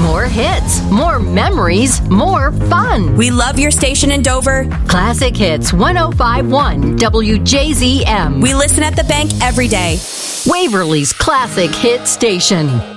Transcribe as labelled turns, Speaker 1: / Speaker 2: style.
Speaker 1: More hits, more memories, more fun.
Speaker 2: We love your station in Dover.
Speaker 1: Classic Hits 105.1 WJZM.
Speaker 2: We listen at the bank every day.
Speaker 1: Waverly's Classic Hit Station.